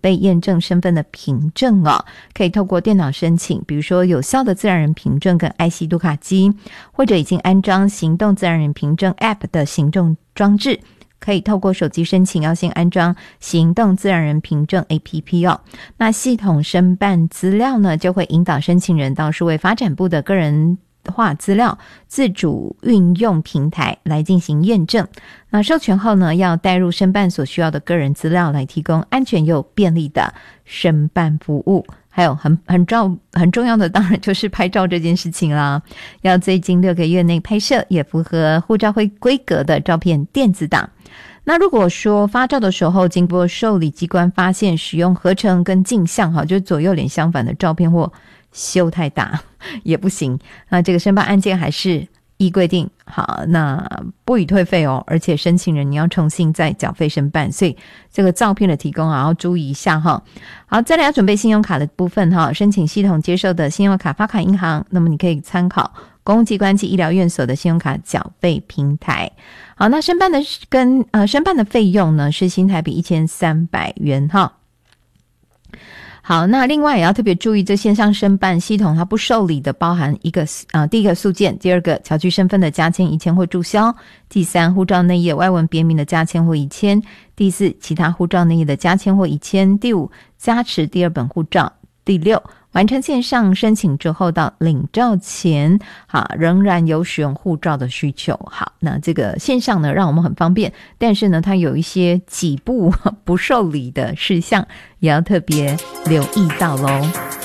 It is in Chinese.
备验证身份的凭证哦，可以透过电脑申请，比如说有效的自然人凭证跟 IC 读卡机，或者已经安装行动自然人凭证 App 的行动装置，可以透过手机申请，要先安装行动自然人凭证 APP 哦。那系统申办资料呢，就会引导申请人到数位发展部的个人化资料自主运用平台来进行验证。那授权后呢，要带入申办所需要的个人资料，来提供安全又便利的申办服务。还有很重要的当然就是拍照这件事情啦，要最近6个月内拍摄也符合护照会规格的照片电子档。那如果说发照的时候经过受理机关发现使用合成跟镜像就是左右脸相反的照片或修太大也不行，那这个申办案件还是依规定好，那不予退费哦，而且申请人你要重新再缴费申办，所以这个照片的提供要注意一下哈。好，再来要准备信用卡的部分哈，申请系统接受的信用卡发卡银行，那么你可以参考公务机关及医疗院所的信用卡缴费平台。好，那申办的费用呢是新台币1300元哈。好，那另外也要特别注意，这线上申办系统它不受理的包含第一个诉件，第二个侨居身份的加签移迁或注销，第三护照内页外文别名的加签或移迁，第四其他护照内页的加签或移迁，第五加持第二本护照，第六完成线上申请之后到领照前仍然有使用护照的需求。好，那这个线上呢让我们很方便，但是呢它有一些几步不受理的事项也要特别留意到咯。